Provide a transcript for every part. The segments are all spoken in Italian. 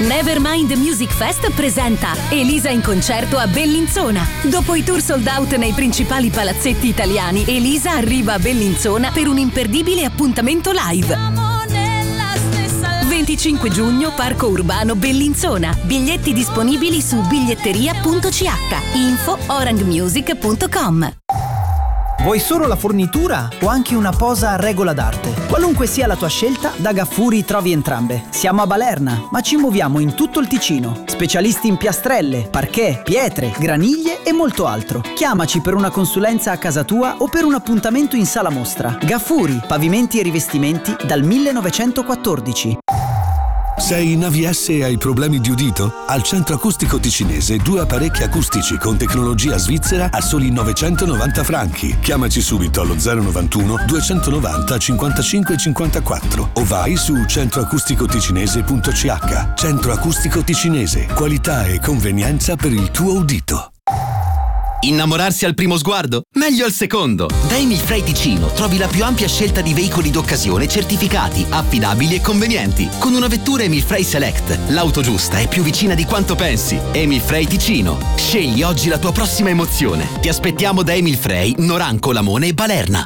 Nevermind Music Fest presenta Elisa in concerto a Bellinzona. Dopo i tour sold out nei principali palazzetti italiani, Elisa arriva a Bellinzona per un imperdibile appuntamento live. 25 giugno, Parco Urbano Bellinzona. Biglietti disponibili su biglietteria.ch. Info orangmusic.com. Vuoi solo la fornitura o anche una posa a regola d'arte? Qualunque sia la tua scelta, da Gaffuri trovi entrambe. Siamo a Balerna, ma ci muoviamo in tutto il Ticino. Specialisti in piastrelle, parquet, pietre, graniglie e molto altro. Chiamaci per una consulenza a casa tua o per un appuntamento in sala mostra. Gaffuri, pavimenti e rivestimenti dal 1914. Sei in AVS e hai problemi di udito? Al Centro Acustico Ticinese 2 apparecchi acustici con tecnologia svizzera a soli 990 franchi. Chiamaci subito allo 091 290 55 54 o vai su centroacusticoticinese.ch. Centro Acustico Ticinese, qualità e convenienza per il tuo udito. Innamorarsi al primo sguardo? Meglio al secondo! Da Emil Frey Ticino trovi la più ampia scelta di veicoli d'occasione certificati, affidabili e convenienti. Con una vettura Emil Frey Select, l'auto giusta è più vicina di quanto pensi. Emil Frey Ticino. Scegli oggi la tua prossima emozione. Ti aspettiamo da Emil Frey, Noranco, Lamone e Balerna.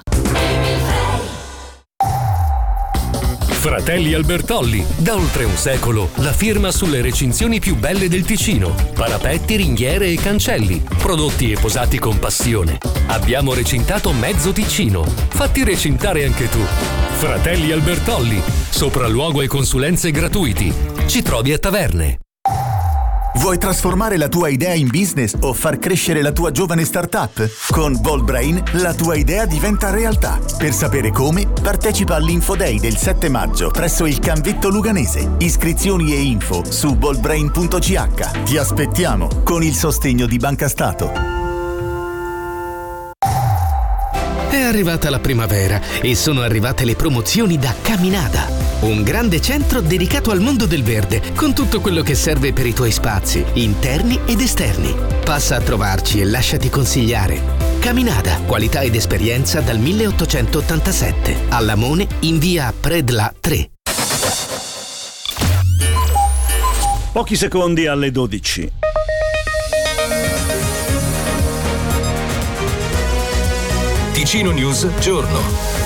Fratelli Albertolli, da oltre un secolo, la firma sulle recinzioni più belle del Ticino. Parapetti, ringhiere e cancelli, prodotti e posati con passione. Abbiamo recintato mezzo Ticino. Fatti recintare anche tu. Fratelli Albertolli, sopralluogo e consulenze gratuiti. Ci trovi a Taverne. Vuoi trasformare la tua idea in business o far crescere la tua giovane startup? Con BoldBrain la tua idea diventa realtà. Per sapere come, partecipa all'Info Day del 7 maggio presso il Canvetto Luganese. Iscrizioni e info su boldbrain.ch. Ti aspettiamo con il sostegno di Banca Stato. È arrivata la primavera e sono arrivate le promozioni da Caminada, un grande centro dedicato al mondo del verde, con tutto quello che serve per i tuoi spazi, interni ed esterni. Passa a trovarci e lasciati consigliare. Caminada, qualità ed esperienza dal 1887. A Lamone, in via Predla 3. Pochi secondi alle 12. Ticino News Giorno.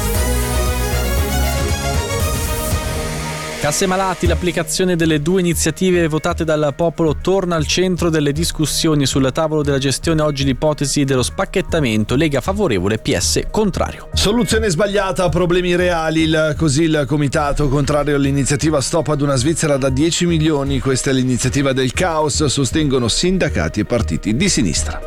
Casse Malati, l'applicazione delle 2 iniziative votate dal popolo torna al centro delle discussioni. Sul tavolo della gestione oggi l'ipotesi dello spacchettamento. Lega favorevole, PS contrario. Soluzione sbagliata, problemi reali. Così il comitato contrario all'iniziativa Stop ad una Svizzera da 10 milioni. Questa è l'iniziativa del caos, sostengono sindacati e partiti di sinistra.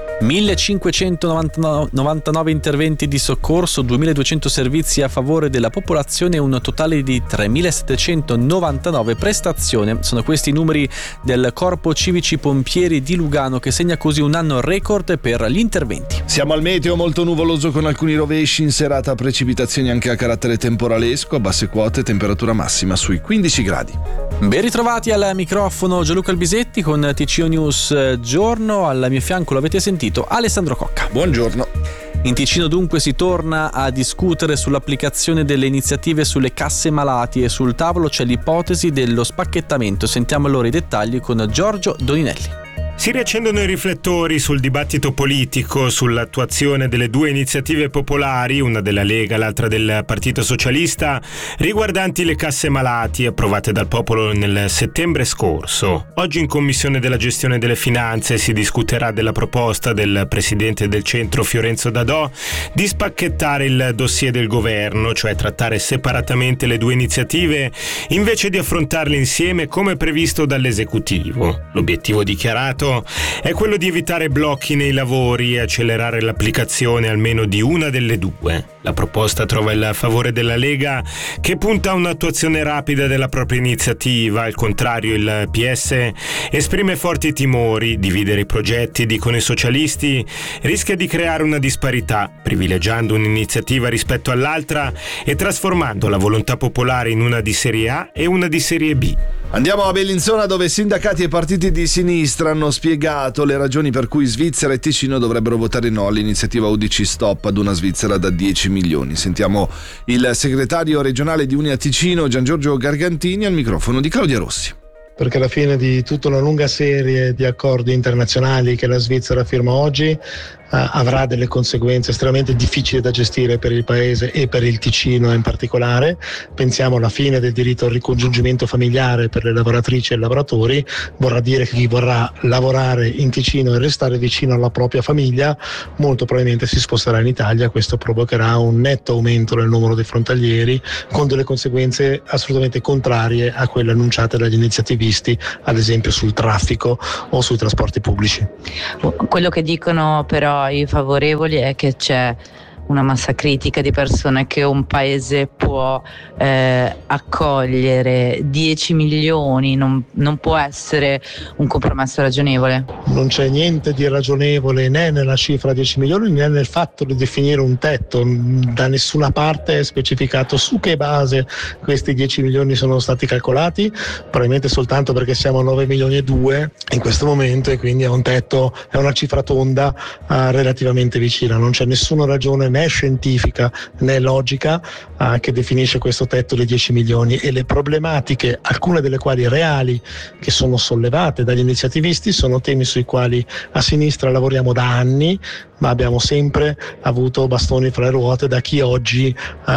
1599 interventi di soccorso, 2200 servizi a favore della popolazione e un totale di 3799 prestazioni. Sono questi i numeri del Corpo Civici Pompieri di Lugano, che segna così un anno record per gli interventi. Siamo al meteo, molto nuvoloso con alcuni rovesci, in serata precipitazioni anche a carattere temporalesco, a basse quote, temperatura massima sui 15 gradi. Ben ritrovati al microfono Gianluca Albisetti con TCO News Giorno. Al mio fianco l'avete sentito, Alessandro Cocca. Buongiorno. In Ticino dunque si torna a discutere sull'applicazione delle iniziative sulle casse malati e sul tavolo c'è l'ipotesi dello spacchettamento. Sentiamo allora i dettagli con Giorgio Doninelli. Si riaccendono i riflettori sul dibattito politico sull'attuazione delle 2 iniziative popolari, una della Lega e l'altra del Partito Socialista, riguardanti le casse malati approvate dal popolo nel settembre scorso. Oggi in Commissione della Gestione delle Finanze si discuterà della proposta del Presidente del Centro Fiorenzo Dadò di spacchettare il dossier del governo, cioè trattare separatamente le 2 iniziative invece di affrontarle insieme come previsto dall'esecutivo. L'obiettivo dichiarato è quello di evitare blocchi nei lavori e accelerare l'applicazione almeno di una delle 2. La proposta trova il favore della Lega, che punta a un'attuazione rapida della propria iniziativa. Al contrario, il PS esprime forti timori. Dividere i progetti, dicono i socialisti, rischia di creare una disparità, privilegiando un'iniziativa rispetto all'altra e trasformando la volontà popolare in una di serie A e una di serie B. Andiamo a Bellinzona, dove sindacati e partiti di sinistra hanno spiegato le ragioni per cui Svizzera e Ticino dovrebbero votare no all'iniziativa UDC Stop ad una Svizzera da 10 milioni. Sentiamo il segretario regionale di Unia Ticino, Gian Giorgio Gargantini, al microfono di Claudia Rossi. perché alla fine di tutta una lunga serie di accordi internazionali che la Svizzera firma oggi avrà delle conseguenze estremamente difficili da gestire per il paese e per il Ticino in particolare. Pensiamo alla fine del diritto al ricongiungimento familiare per le lavoratrici e i lavoratori, vorrà dire che chi vorrà lavorare in Ticino e restare vicino alla propria famiglia molto probabilmente si sposterà in Italia. Questo provocherà un netto aumento nel numero dei frontalieri, con delle conseguenze assolutamente contrarie a quelle annunciate dagli iniziativisti, ad esempio sul traffico o sui trasporti pubblici. Quello che dicono però i favorevoli è che c'è una massa critica di persone che un paese può accogliere. 10 milioni non può essere un compromesso ragionevole. Non c'è niente di ragionevole né nella cifra 10 milioni né nel fatto di definire un tetto. Da nessuna parte è specificato su che base questi 10 milioni sono stati calcolati, probabilmente soltanto perché siamo a 9 milioni e 2 in questo momento, e quindi è un tetto, è una cifra tonda relativamente vicina. Non c'è nessuna ragione né scientifica né logica che definisce questo tetto di 10 milioni, e le problematiche, alcune delle quali reali, che sono sollevate dagli iniziativisti, sono temi sui quali a sinistra lavoriamo da anni, ma abbiamo sempre avuto bastoni fra le ruote da chi oggi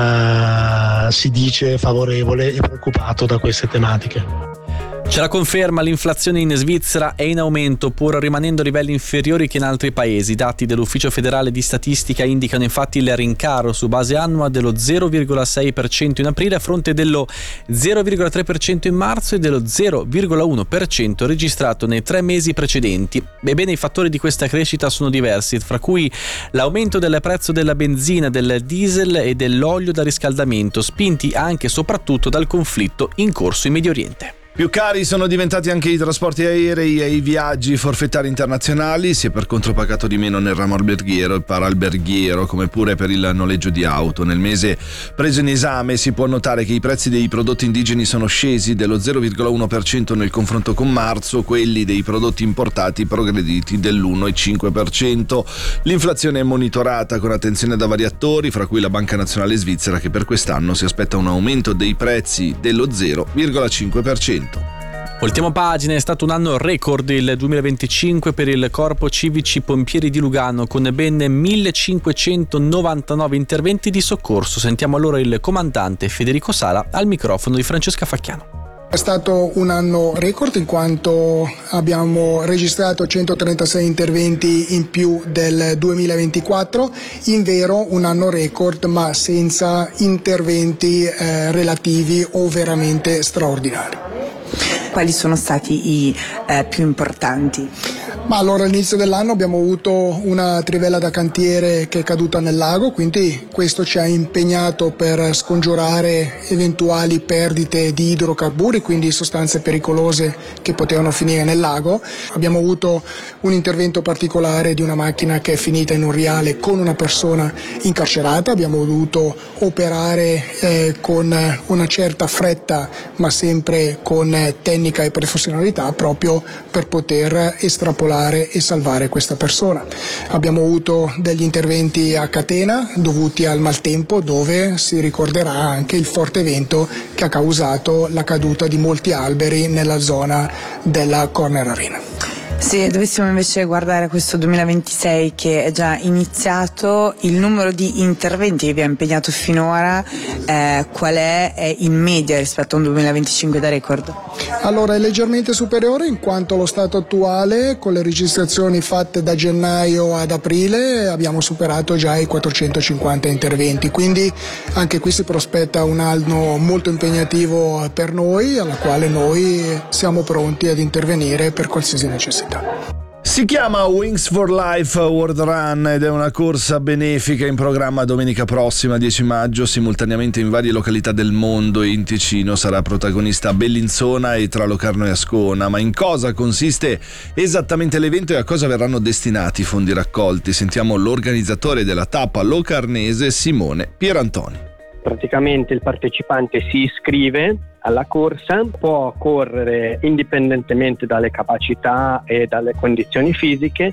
si dice favorevole e preoccupato da queste tematiche. Ce la conferma, l'inflazione in Svizzera è in aumento, pur rimanendo a livelli inferiori che in altri paesi. I dati dell'Ufficio federale di statistica indicano infatti il rincaro su base annua dello 0,6% in aprile a fronte dello 0,3% in marzo e dello 0,1% registrato nei 3 mesi precedenti. Ebbene, i fattori di questa crescita sono diversi, fra cui l'aumento del prezzo della benzina, del diesel e dell'olio da riscaldamento, spinti anche e soprattutto dal conflitto in corso in Medio Oriente. Più cari sono diventati anche i trasporti aerei e i viaggi forfettari internazionali, sia per contropagato di meno nel ramo alberghiero e paralberghiero, come pure per il noleggio di auto. Nel mese preso in esame si può notare che i prezzi dei prodotti indigeni sono scesi dello 0,1% nel confronto con marzo, quelli dei prodotti importati progrediti dell'1,5%. L'inflazione è monitorata con attenzione da vari attori, fra cui la Banca Nazionale Svizzera, che per quest'anno si aspetta un aumento dei prezzi dello 0,5%. Ultima pagina, è stato un anno record il 2025 per il Corpo Civici Pompieri di Lugano, con ben 1599 interventi di soccorso. Sentiamo allora il comandante Federico Sala al microfono di Francesca Facchiano. È stato un anno record in quanto abbiamo registrato 136 interventi in più del 2024, in vero un anno record ma senza interventi relativi o veramente straordinari. Quali sono stati i più importanti? Ma allora all'inizio dell'anno abbiamo avuto una trivella da cantiere che è caduta nel lago, quindi questo ci ha impegnato per scongiurare eventuali perdite di idrocarburi, quindi sostanze pericolose che potevano finire nel lago. Abbiamo avuto un intervento particolare di una macchina che è finita in un riale con una persona incarcerata. Abbiamo dovuto operare con una certa fretta ma sempre con tecnica e professionalità, proprio per poter estrapolare e salvare questa persona. Abbiamo avuto degli interventi a catena dovuti al maltempo, dove si ricorderà anche il forte vento che ha causato la caduta di molti alberi nella zona della Corner Arena. Se dovessimo invece guardare questo 2026 che è già iniziato, il numero di interventi che vi ha impegnato finora, qual è in media rispetto a un 2025 da record? Allora è leggermente superiore, in quanto allo stato attuale, con le registrazioni fatte da gennaio ad aprile, abbiamo superato già i 450 interventi, quindi anche qui si prospetta un anno molto impegnativo per noi, alla quale noi siamo pronti ad intervenire per qualsiasi necessità. Si chiama Wings for Life World Run ed è una corsa benefica in programma domenica prossima 10 maggio simultaneamente in varie località del mondo, e in Ticino sarà protagonista Bellinzona e tra Locarno e Ascona. Ma in cosa consiste esattamente l'evento e a cosa verranno destinati i fondi raccolti? Sentiamo l'organizzatore della tappa locarnese, Simone Pierantoni. Praticamente il partecipante si iscrive alla corsa, può correre indipendentemente dalle capacità e dalle condizioni fisiche,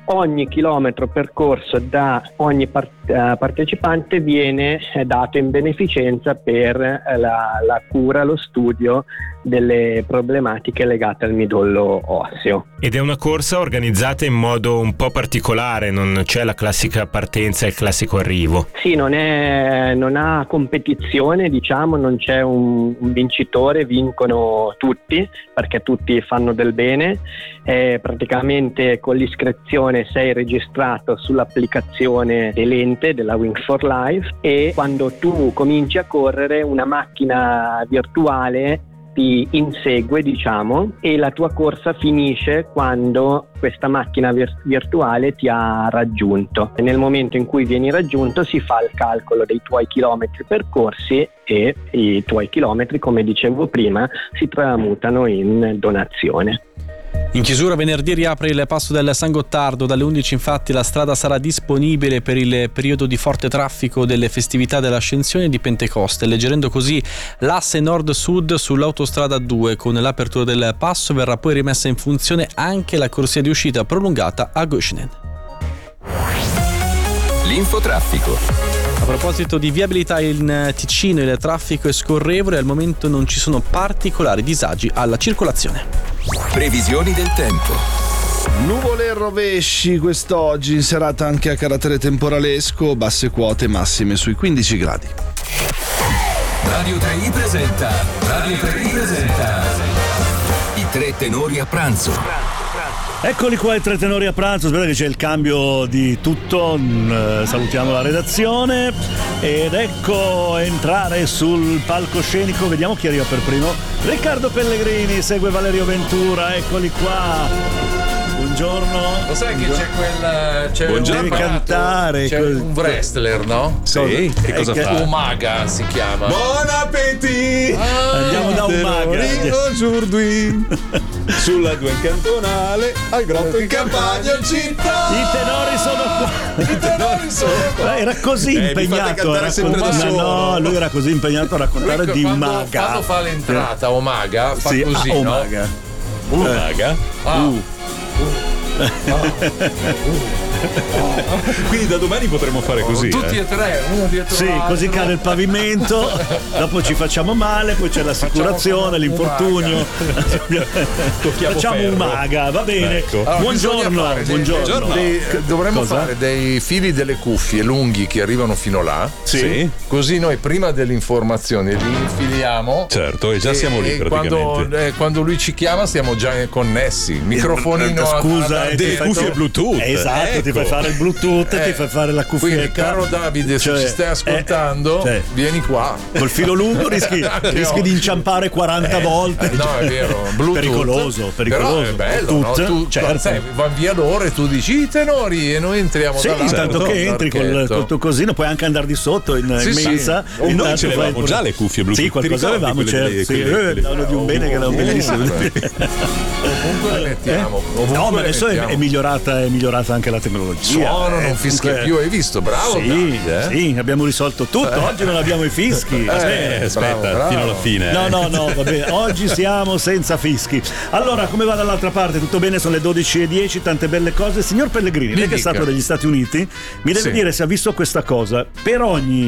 ogni chilometro percorso da ogni partecipante viene dato in beneficenza per la cura, lo studio delle problematiche legate al midollo osseo. Ed è una corsa organizzata in modo un po' particolare, non c'è la classica partenza e il classico arrivo. Sì, non ha competizione, diciamo, non c'è un vincitore, vincono tutti perché tutti fanno del bene. Praticamente con l'iscrizione sei registrato sull'applicazione dell'ente, della Wings for Life, e quando tu cominci a correre una macchina virtuale ti insegue, diciamo, e la tua corsa finisce quando questa macchina virtuale ti ha raggiunto. E nel momento in cui vieni raggiunto si fa il calcolo dei tuoi chilometri percorsi e i tuoi chilometri, come dicevo prima, si tramutano in donazione. In chiusura venerdì riapre il passo del San Gottardo, dalle 11 infatti la strada sarà disponibile per il periodo di forte traffico delle festività dell'Ascensione di Pentecoste, alleggerendo così l'asse nord-sud sull'autostrada 2. Con l'apertura del passo verrà poi rimessa in funzione anche la corsia di uscita prolungata a Göschenen. L'infotraffico. A proposito di viabilità in Ticino, il traffico è scorrevole e al momento non ci sono particolari disagi alla circolazione. Previsioni del tempo. Nuvole e rovesci quest'oggi, in serata anche a carattere temporalesco, basse quote, massime sui 15 gradi. Radio 3i presenta i tre tenori a pranzo. Eccoli qua i tre tenori a pranzo, aspetta che c'è il cambio di tutto, salutiamo la redazione ed ecco entrare sul palcoscenico, vediamo chi arriva per primo. Riccardo Pellegrini, segue Valerio Ventura, eccoli qua. Buongiorno. Lo sai che c'è Buongiorno. un Cantare. C'è un wrestler, no? Sì. E cosa fa? Umaga si chiama. Buon appetito! Andiamo da Umaga. Sulla 2 in cantonale, al grotto in campagna città. I tenori sono qua. Era così impegnato a raccontare. No, lui era così impegnato a raccontare di Umaga. Quando fa l'entrata Umaga fa così, no? Umaga. Umaga. Quindi da domani potremo fare così. Tutti e tre, uno dietro l'altro. Sì, così cade il pavimento, dopo ci facciamo male, poi c'è l'assicurazione, l'infortunio. Facciamo un maga, va bene. Ecco. Allora, buongiorno. Dovremmo fare dei fili delle cuffie lunghi che arrivano fino là. Sì. Così noi prima delle informazioni li infiliamo. Certo, e già siamo lì praticamente. Quando lui ci chiama siamo già connessi. Microfonino scusa, delle cuffie Bluetooth. Esatto, ecco. Ti fai fare il Bluetooth, ti fai fare la cuffietta. Quindi, caro Davide, se ci stai ascoltando, vieni qua. Col filo lungo rischi di inciampare 40 volte. No, è vero. Bluetooth. Pericoloso. Però è bello, no? Tu, certo. Va via l'ora e tu dici i tenori e noi entriamo da là. Sì, tanto che entri col tuo cosino, puoi anche andare di sotto in mensa. Noi ce l'avevamo già le cuffie Bluetooth. Sì, qualcosa avevamo, certo. Davano di un bene che erano bellissime. Ovunque le mettiamo. No, ma adesso è migliorata anche la tecnologia. Suono, non fischia più, hai visto? Bravo. Sì, abbiamo risolto tutto. Oggi non abbiamo i fischi. Aspetta, bravo. Fino alla fine. No, va bene. Oggi siamo senza fischi. Allora, come va dall'altra parte? Tutto bene? Sono le 12:10, tante belle cose. Signor Pellegrini, lei che è stato negli Stati Uniti, mi deve dire se ha visto questa cosa. Per ogni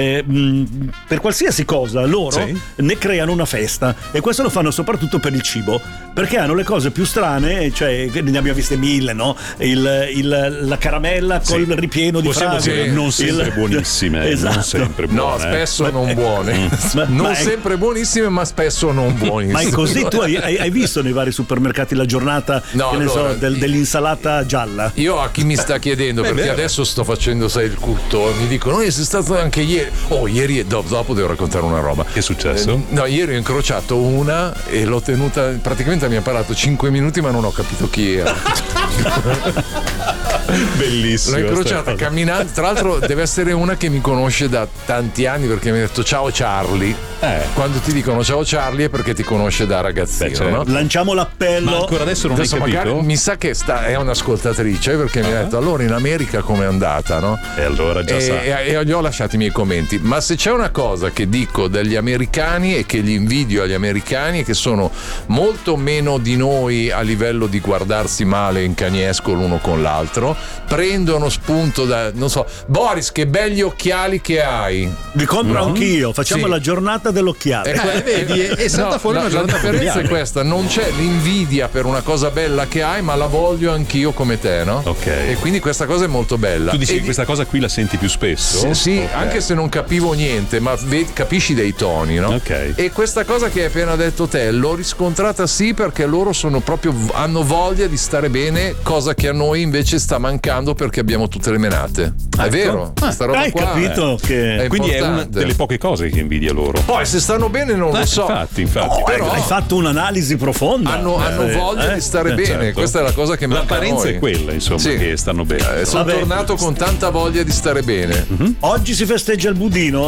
per qualsiasi cosa loro ne creano una festa, e questo lo fanno soprattutto per il cibo, perché hanno le cose più strane, cioè ne abbiamo viste mille, no? La caramella col ripieno di fragole, non sempre buonissime, esatto. Non sempre buone. No, spesso non buone. Non sempre buonissime, ma spesso non buonissime. Ma è così? Tu hai visto nei vari supermercati la giornata dell'insalata gialla? Io a chi mi sta chiedendo, perché adesso sto facendo il culto, mi dicono sei stato anche ieri. Ieri dopo devo raccontare una roba. Che è successo? No, ieri ho incrociato una e l'ho tenuta, praticamente mi ha parlato 5 minuti ma non ho capito chi era. Bellissimo. L'ho incrociata camminando. Tra l'altro deve essere una che mi conosce da tanti anni, perché mi ha detto ciao Charlie. Quando ti dicono ciao Charlie è perché ti conosce da ragazzino. No? Lanciamo l'appello. Ma ancora adesso non hai capito? Mi sa che è un'ascoltatrice, perché mi ha detto allora in America com'è andata, no? E allora già sa. E gli ho lasciato i miei commenti. Ma se c'è una cosa che dico degli americani e che gli invidio agli americani, è che sono molto meno di noi a livello di guardarsi male in cagnesco l'uno con l'altro, prendono spunto da, non so, Boris, che belli occhiali che hai. Li compro anch'io, facciamo la giornata dell'occhiale. Vedi, e salta fuori una giornata la differenza è questa, non c'è l'invidia per una cosa bella che hai, ma la voglio anch'io come te, no? Ok. E quindi questa cosa è molto bella. Tu dici che questa cosa qui la senti più spesso? Sì, okay. Anche se non capivo niente, ma capisci dei toni, no? Ok. E questa cosa che hai appena detto te l'ho riscontrata sì, perché loro sono proprio, hanno voglia di stare bene, cosa che a noi invece sta mancando perché abbiamo tutte le menate. È vero? Sta roba hai qua capito che quindi è una delle poche cose che invidia loro. Poi se stanno bene non lo so. Infatti. Però hai fatto un'analisi profonda. Hanno voglia di stare bene. Certo. Questa è la cosa che manca a noi. L'apparenza è quella, insomma, che stanno bene. Sono tornato con tanta voglia di stare bene. Oggi si festeggia il budino.